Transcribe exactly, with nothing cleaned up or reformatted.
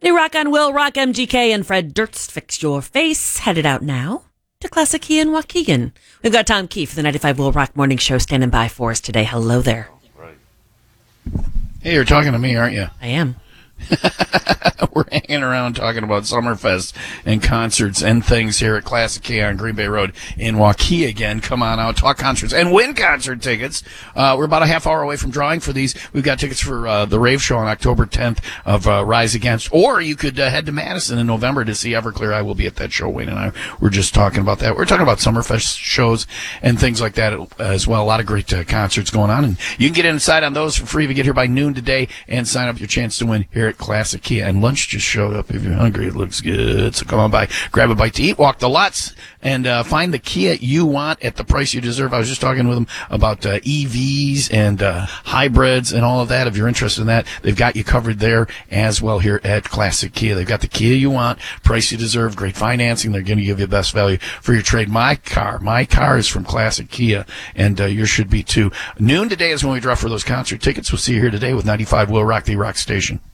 They rock on Will Rock, M G K, and Fred Durst. Fix Your Face. Headed out now to Classic Kia in Waukegan. We've got Tom Key for the ninety-five Will Rock Morning Show standing by for us today. Hello there. Right. Hey, you're talking to me, aren't you? I am. We're hanging around talking about Summerfest and concerts and things here at Classic Kia on Green Bay Road in Waukegan. Again, come on out, talk concerts, and win concert tickets. Uh, we're about a half hour away from drawing for these. We've got tickets for uh, the Rave Show on October tenth of uh, Rise Against, or you could uh, head to Madison in November to see Everclear. I will be at that show. Wayne and I were just talking about that. We're talking about Summerfest shows and things like that as well. A lot of great uh, concerts going on, and you can get inside on those for free if you get here by noon today and sign up your chance to win here at Classic Kia. And lunch just showed up. If you're hungry, it looks good. So come on by, grab a bite to eat, walk the lots, and uh, find the Kia you want at the price you deserve. I was just talking with them about uh, E Vs and uh, hybrids and all of that. If you're interested in that, they've got you covered there as well here at Classic Kia. They've got the Kia you want, price you deserve, great financing. They're going to give you the best value for your trade. My car, my car is from Classic Kia, and uh, yours should be too. Noon today is when we draw for those concert tickets. We'll see you here today with ninety-five Will Rock, the Rock Station.